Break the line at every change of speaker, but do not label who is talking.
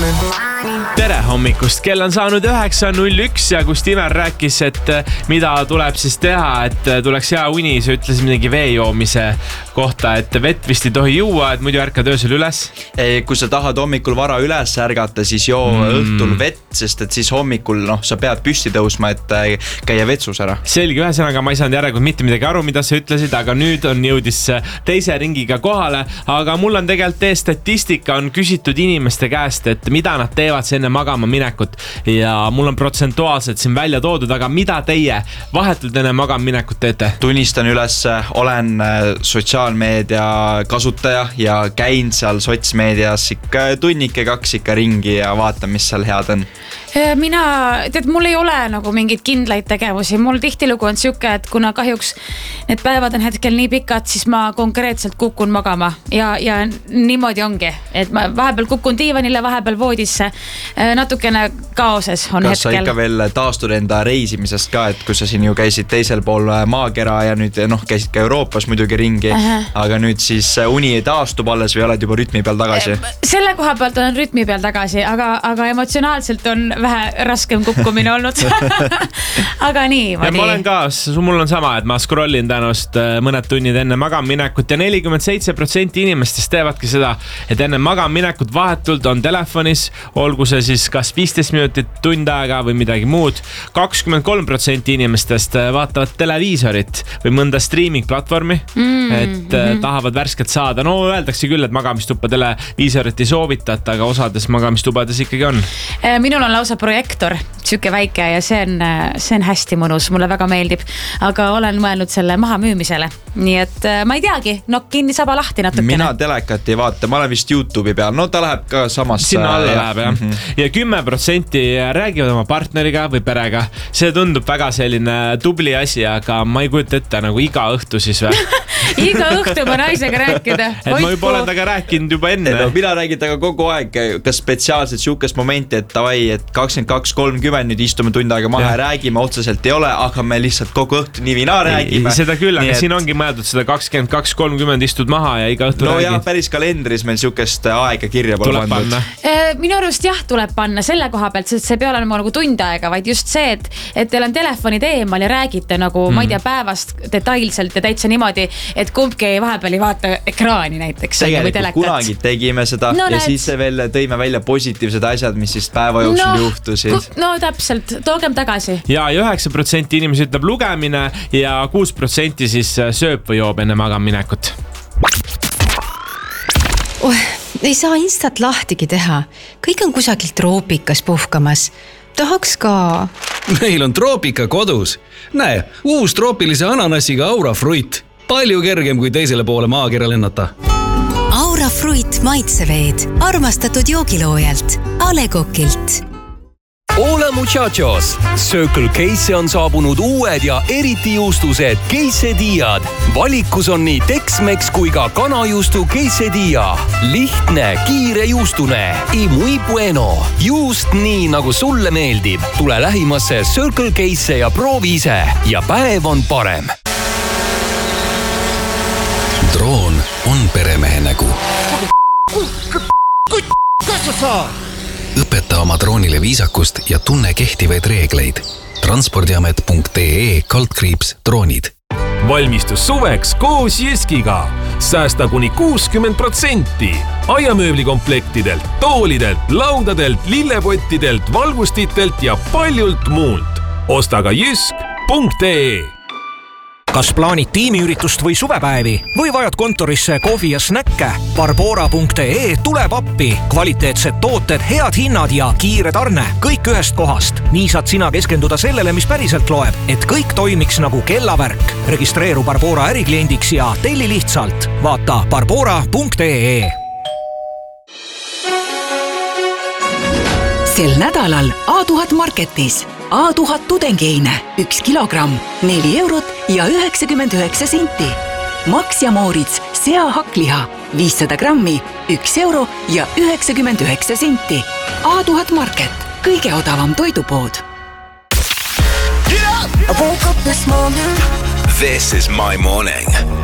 Tere hommikust, kell on saanud 9.01 ja kus Timer rääkis, et mida tuleb siis teha, et tuleks hea uni, sa ütlesid midagi vee joomise kohta, et vett vist ei tohi juua, et muidu ärkad öösel üles.
Kui sa tahad hommikul vara üles ärgata, siis joo õhtul vett, sest et siis hommikul sa pead püsti tõusma, et käia vetsus ära.
Selge, ühesõnaga ma ei saanud järelikult mitte midagi aru, mida sa ütlesid, aga nüüd on jõudis teise ringiga kohale, aga mul on tegelikult tee statistika, on küsitud inimeste käest, et mida nad teevad enne magama minekut ja mul on protsentuaalselt siin välja toodud, aga mida teie vahetult enne magama minekut teete?
Tunnistan üles, olen sotsiaalmeedia kasutaja ja käin seal sotsmeedias ikka tunnike 2 ikka ringi ja vaatan, mis seal head on.
Mul ei ole nagu mingeid kindlaid tegevusi, mul tihtilugu on siuke, et kuna kahjuks need päevad on hetkel nii pikad, siis ma konkreetselt kukun magama ja niimoodi ongi, et ma vahepeal kukun diivanile, vahepeal voodisse, natukene kaoses on
kas
hetkel.
Kas sa ikka veel taastud enda reisimisest ka, et kui sa siin ju käisid teisel pool maakera ja nüüd käisid ka Euroopas muidugi ringi, aga nüüd siis uni ei taastub alles või oled juba rütmi peal tagasi?
Selle koha pealt olen rütmi peal tagasi, aga emotsionaalselt on vähe raskem kukkumine olnud. Aga nii.
Ja ma olen ka, mul on sama, et ma scrollin tänust mõned tunnid enne magaminekut ja 47% inimestest teevadki seda, et enne magaminekut vahetult on telefonis, olgu see siis kas 15 minutit, tund aega või midagi muud. 23% inimestest vaatavad televiisorit või mõnda streaming platvormi, et tahavad värsket saada. No öeldakse küll, et magamistuppa televiisorit ei soovitata, aga osades magamistubades ikkagi on.
Minul on lausa projektor, süke väike ja see on hästi mõnus, mulle väga meeldib, aga olen mõelnud selle maha müümisele. Nii et ma ei teagi, nokk kinni, saba lahti natukene.
Mina telekat ei vaata, ma olen vist YouTube'i peal, no ta läheb ka samas.
Sinna alla läheb, jah. Ja 10% räägivad oma partneriga või perega. See tundub väga selline tubli asi, aga ma ei kujuta ette nagu iga õhtu siis või?
Iga õhtu ma naisega rääkida.
Et ma juba olen taga rääkinud juba enne.
Mina räägin taga kogu aeg, kas spetsiaalselt siukest momenti, et tavai, et 22.30 nüüd istume tund aega maha ja räägime, otseselt ei ole, aga me lihtsalt kogu õhtu nii vina räägime.
Seda küll, aga siin ongi mõeldud seda 22.30 istud maha ja iga õhtu räägid.
No jah, päris kalendris meil siukest aega kirja pole pandud.
Minu arust jah, tuleb panna selle koha pealt, sest see ei pea olema nagu tund aega, vaid just see, et teil on telefonid eemal ja räägite nagu, ma ei tea, päevast detailselt ja täitsa niimoodi, et kumbki vahepeal ei vaata ekraani näiteks.
Tegelikult kunagi tegime seda ja siis veel tõime välja positiivsed asjad, mis siis päeva jooksul juhtusid.
No täpselt, toogem tagasi.
Ja 9% inimesi ütleb lugemine ja 6% siis sööb või joob enne magaminekut.
Ei saa instat lahtigi teha. Kõik on kusagil troopikas puhkamas. Tahaks ka.
Meil on troopika kodus. Näe, uus troopilise ananassiga Aura Fruit. Palju kergem kui teisele poole maakera lennata.
Aura Fruit maitseveed. Armastatud joogiloojalt. Ale Kokilt.
Hola muchachos! Circle K'sse on saabunud uued ja eriti juustused quesadillad. Valikus on nii Tex-Mex kui ka kanajuustu quesadilla. Lihtne, kiire juustune. Y muy bueno. Juust nii, nagu sulle meeldib. Tule lähimasse Circle K'sse ja proovi ise. Ja päev on parem.
Droon on peremehe nägu.
Kas sa saad?
Õpeta oma droonile viisakust ja tunne kehtivaid reegleid. Transpordiamet.ee/droonid.
Valmistus suveks koos Jyskiga. Säästa kuni 60%. Aiamööblikomplektidelt, toolidelt, laudadelt, lillepottidelt, valgustitelt ja paljult muult. Osta ka jysk.ee.
Kas plaanid tiimiüritust või suvepäevi või vajad kontorisse kohvi ja snäkke? Barbora.ee tuleb appi. Kvaliteetsed tooted, head hinnad ja kiire tarne. Kõik ühest kohast. Nii saad sina keskenduda sellele, mis päriselt loeb, et kõik toimiks nagu kellavärk. Registreeru Barbora ärikliendiks ja telli lihtsalt. Vaata barbora.ee.
Sel nädalal A1000 Marketis. A1000 tudengeine, 1 kilogramm, 4 eurot ja 99 senti. Max ja Moritz seahakliha, 500 grammi, 1 euro ja 99 senti. A1000 Market, kõige odavam toidupood.
This is my morning.